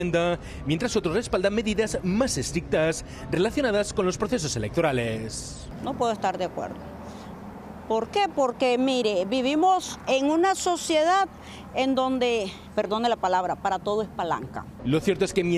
mientras otros respaldan medidas más estrictas relacionadas con los procesos electorales. No puedo estar de acuerdo. ¿Por qué? Porque, mire, vivimos en una sociedad en donde, perdone la palabra, para todo es palanca. Lo cierto es que mientras